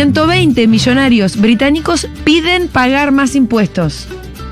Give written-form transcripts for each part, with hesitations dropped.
120 millonarios británicos piden pagar más impuestos.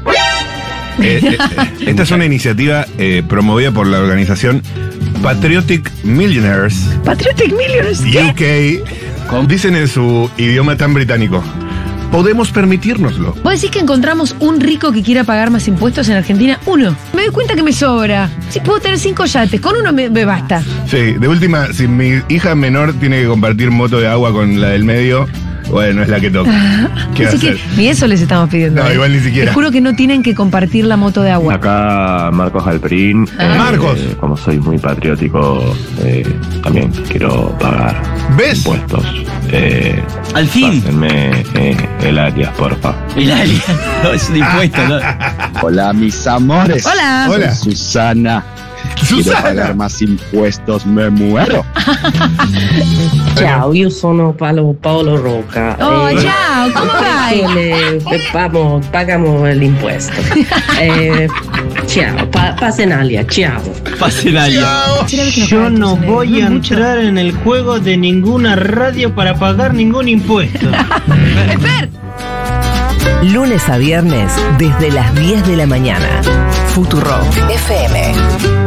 Esta es una iniciativa promovida por la organización Patriotic Millionaires Patriotic Millionaires. ¿Qué? UK. Dicen en su idioma tan británico: podemos permitírnoslo. ¿Vos decís que encontramos un rico que quiera pagar más impuestos en Argentina? Uno. Me doy cuenta que me sobra. Si puedo tener 5 yates, con uno me basta. Sí, de última, si mi hija menor tiene que compartir moto de agua con la del medio, bueno, es la que toca. ¿Qué Así hacer? que ni eso les estamos pidiendo. No, igual ni siquiera. Te juro que no tienen que compartir la moto de agua. Acá Marcos Alperín. Marcos. Como soy muy patriótico, también quiero pagar ¿Ves? impuestos. Al fin. Pásenme el alias, porfa. El alien. No, es un impuesto, ¿no? Hola, mis amores. Hola. Soy Hola. Susana. Quiero Susana. pagar más impuestos, me muero. Ciao, io sono Paolo Rocca. Oh, ciao, come vai? Pagamos el impuesto. Ciao, pasen alia, ciao. Pasen alien. Yo no voy a entrar en el juego de ninguna radio para pagar ningún impuesto. ¡Esper! Lunes a viernes desde las 10 de la mañana. Futurock FM.